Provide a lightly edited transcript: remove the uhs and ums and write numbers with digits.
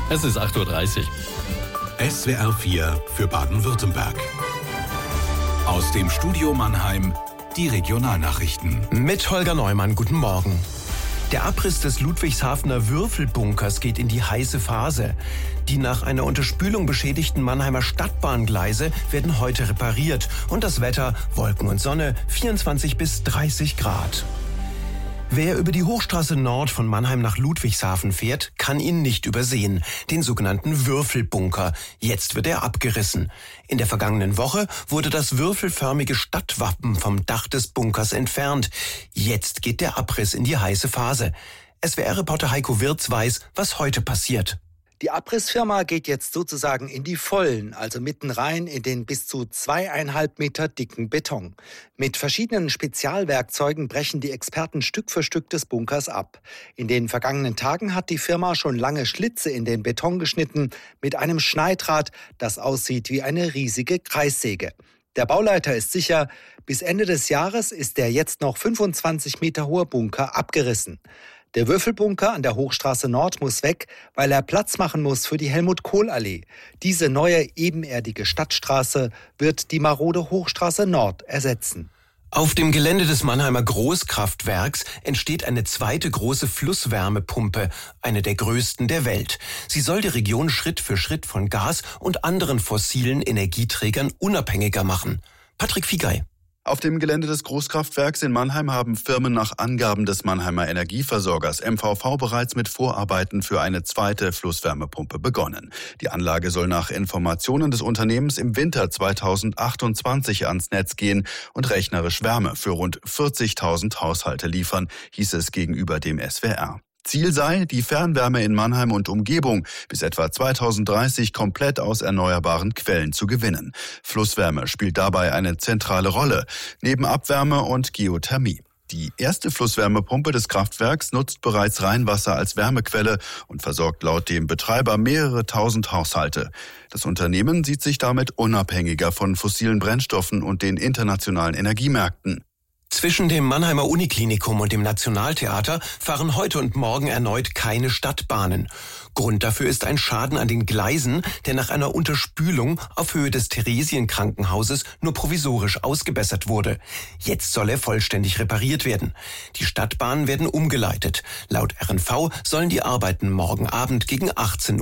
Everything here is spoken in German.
Es ist 8:30 Uhr. SWR 4 für Baden-Württemberg. Aus dem Studio Mannheim die Regionalnachrichten. Mit Holger Neumann, guten Morgen. Der Abriss des Ludwigshafener Würfelbunkers geht in die heiße Phase. Die nach einer Unterspülung beschädigten Mannheimer Stadtbahngleise werden heute repariert. Und das Wetter, Wolken und Sonne, 24 bis 30 Grad. Wer über die Hochstraße Nord von Mannheim nach Ludwigshafen fährt, kann ihn nicht übersehen, den sogenannten Würfelbunker. Jetzt wird er abgerissen. In der vergangenen Woche wurde das würfelförmige Stadtwappen vom Dach des Bunkers entfernt. Jetzt geht der Abriss in die heiße Phase. SWR-Reporter Heiko Wirz weiß, was heute passiert. Die Abrissfirma geht jetzt sozusagen in die Vollen, also mitten rein in den bis zu 2,5 Meter dicken Beton. Mit verschiedenen Spezialwerkzeugen brechen die Experten Stück für Stück des Bunkers ab. In den vergangenen Tagen hat die Firma schon lange Schlitze in den Beton geschnitten mit einem Schneidrad, das aussieht wie eine riesige Kreissäge. Der Bauleiter ist sicher, bis Ende des Jahres ist der jetzt noch 25 Meter hohe Bunker abgerissen. Der Würfelbunker an der Hochstraße Nord muss weg, weil er Platz machen muss für die Helmut-Kohl-Allee. Diese neue ebenerdige Stadtstraße wird die marode Hochstraße Nord ersetzen. Auf dem Gelände des Mannheimer Großkraftwerks entsteht eine zweite große Flusswärmepumpe, eine der größten der Welt. Sie soll die Region Schritt für Schritt von Gas und anderen fossilen Energieträgern unabhängiger machen. Patrick Figay. Auf dem Gelände des Großkraftwerks in Mannheim haben Firmen nach Angaben des Mannheimer Energieversorgers MVV bereits mit Vorarbeiten für eine zweite Flusswärmepumpe begonnen. Die Anlage soll nach Informationen des Unternehmens im Winter 2028 ans Netz gehen und rechnerisch Wärme für rund 40.000 Haushalte liefern, hieß es gegenüber dem SWR. Ziel sei, die Fernwärme in Mannheim und Umgebung bis etwa 2030 komplett aus erneuerbaren Quellen zu gewinnen. Flusswärme spielt dabei eine zentrale Rolle, neben Abwärme und Geothermie. Die erste Flusswärmepumpe des Kraftwerks nutzt bereits Rheinwasser als Wärmequelle und versorgt laut dem Betreiber mehrere tausend Haushalte. Das Unternehmen sieht sich damit unabhängiger von fossilen Brennstoffen und den internationalen Energiemärkten. Zwischen dem Mannheimer Uniklinikum und dem Nationaltheater fahren heute und morgen erneut keine Stadtbahnen. Grund dafür ist ein Schaden an den Gleisen, der nach einer Unterspülung auf Höhe des Theresienkrankenhauses nur provisorisch ausgebessert wurde. Jetzt soll er vollständig repariert werden. Die Stadtbahnen werden umgeleitet. Laut RNV sollen die Arbeiten morgen Abend gegen 18